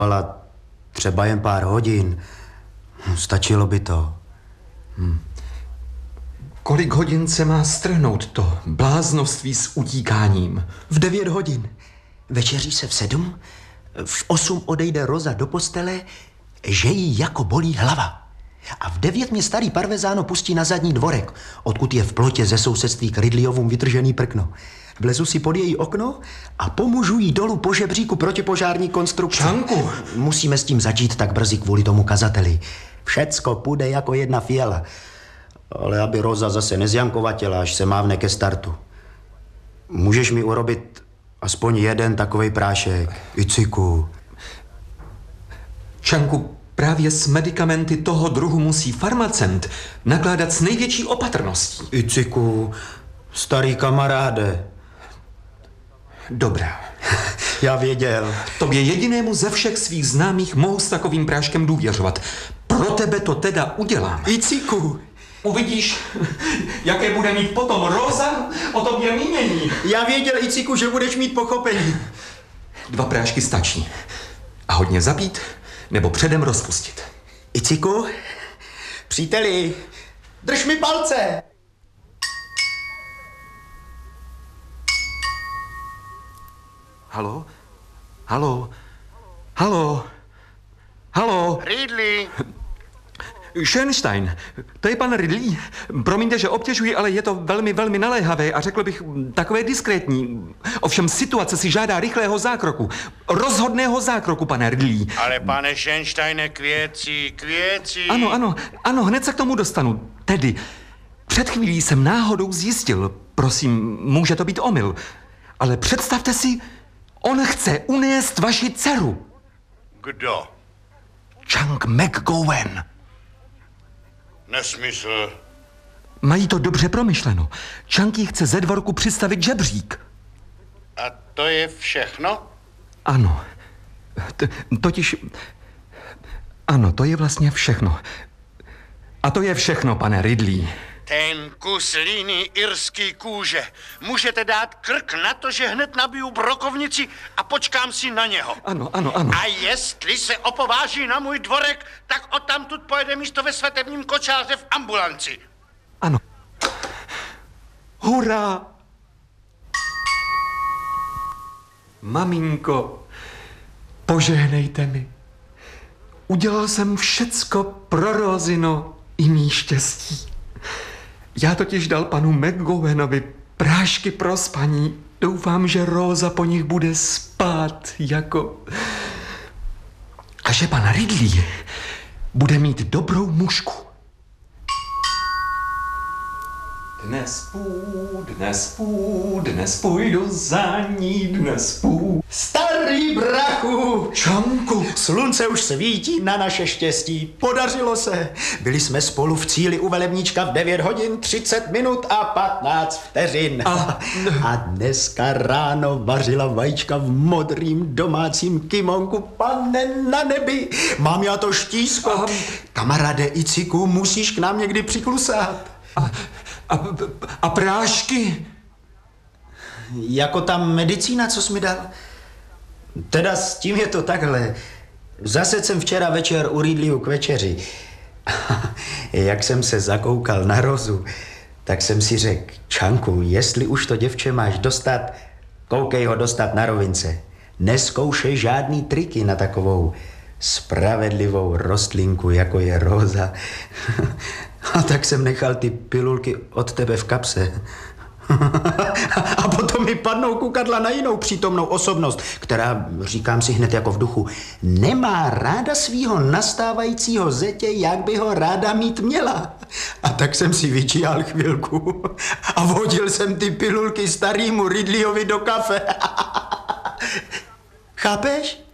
Ale třeba jen pár hodin. Stačilo by to. Kolik hodin se má strhnout to bláznoství s utíkáním? V 9 hodin. Večeří se v 7. V 8 odejde Roza do postele, že jí jako bolí hlava. A v 9 mě starý parvezáno pustí na zadní dvorek, odkud je v plotě ze sousedství k Ridleyovům vytržený prkno. Vlezu si pod její okno a pomůžu jí dolů po žebříku protipožární konstrukce. Čanku! Musíme s tím začít tak brzy kvůli tomu kazateli. Všecko půjde jako jedna fiala. Ale aby Roza zase nezjankovatěla, až se mávne ke startu. Můžeš mi urobit aspoň jeden takovej prášek, Iciku. Čanku, právě s medikamenty toho druhu musí farmacent nakládat s největší opatrností. Iciku, starý kamaráde. Dobrá. Já věděl. Tobě jedinému ze všech svých známých mohu s takovým práškem důvěřovat. Pro tebe to teda udělám. Iciku. Uvidíš, jaké bude mít potom Roza o tobě mínění. Já věděl, Iciku, že budeš mít pochopení. 2 prášky stačí. A hodně zapít, nebo předem rozpustit. Iciku, příteli, drž mi palce. Haló? Haló? Haló? Haló? Ridley! Schönstein, to je pan Ridley. Promiňte, že obtěžuji, ale je to velmi, velmi naléhavé a řekl bych takové diskrétní. Ovšem situace si žádá rychlého zákroku. Rozhodného zákroku, pane Ridley. Ale pane Schönsteine, k věci. Ano, hned se k tomu dostanu. Tedy, před chvílí jsem náhodou zjistil, prosím, může to být omyl, ale představte si, on chce unést vaši dceru. Kdo? Chang McGowan. Nesmysl. Mají to dobře promyšleno. Chunky chce ze dvorku přistavit žebřík. A to je všechno? Ano. Totiž... Ano, to je vlastně všechno. A to je všechno, pane Ridley. Ten kus líný irský kůže. Můžete dát krk na to, že hned nabiju brokovnici a počkám si na něho. Ano. A jestli se opováží na můj dvorek, tak odtamtud pojede místo ve svatebním kočáře v ambulanci. Ano. Hurá! Maminko, požehnejte mi. Udělal jsem všecko pro Rozino i mý štěstí. Já totiž dal panu McGowanovi prášky pro spaní. Doufám, že Roza po nich bude spát jako... A že pan Ridley bude mít dobrou mužku. Dnes půjdu za ní, dnes půjdu. Starý brachu! Čanku! Slunce už svítí na naše štěstí. Podařilo se. Byli jsme spolu v cíli u velebníčka v 9 hodin 30 minut a 15 vteřin. A dneska ráno vařila vajíčka v modrým domácím kimonku. Pane na nebi, mám já to štízko. Kamaráde Iciku, musíš k nám někdy přiklusat. A prášky? Jako ta medicína, co jsi mi dal? Teda s tím je to takhle. Zase jsem včera večer u Ridleyu k večeři. Jak jsem se zakoukal na Rozu, tak jsem si řekl, Čanku, jestli už to děvče máš dostat, koukej ho dostat na rovince. Nezkoušej žádný triky na takovou spravedlivou rostlinku, jako je Roza. A tak jsem nechal ty pilulky od tebe v kapse. A potom mi padnou kukadla na jinou přítomnou osobnost, která, říkám si hned jako v duchu, nemá ráda svýho nastávajícího zetě, jak by ho ráda mít měla. A tak jsem si vyčíhal chvilku a vodil jsem ty pilulky starýmu Ridleyovi do kafe. Chápeš?